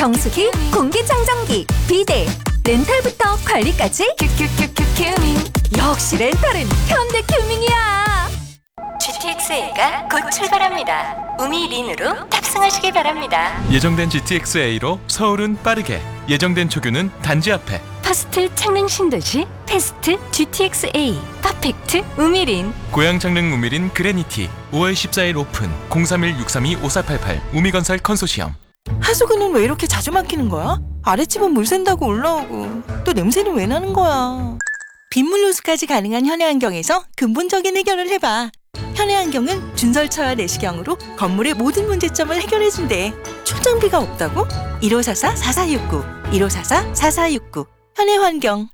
정수기, 공기청정기, 비데, 렌탈부터 관리까지 큐큐큐큐 큐밍. 역시 렌탈은 현대큐밍이야. GTX-A가 곧 출발합니다. 우미린으로 탑승하시기 바랍니다. 예정된 GTX-A로 서울은 빠르게, 예정된 초규는 단지 앞에. 퍼스트 창릉 신도시 패스트 GTX-A 퍼펙트 우미린. 고양 창릉 우미린 그레니티 5월 14일 오픈. 031-632-5488 우미건설 컨소시엄. 하수구는 왜 이렇게 자주 막히는 거야? 아랫집은 물 샌다고 올라오고 또 냄새는 왜 나는 거야? 빗물 누수까지 가능한 현해환경에서 근본적인 해결을 해봐. 현해환경은 준설차와 내시경으로 건물의 모든 문제점을 해결해준대. 초장비가 없다고? 1544-4469 1544-4469 현해환경.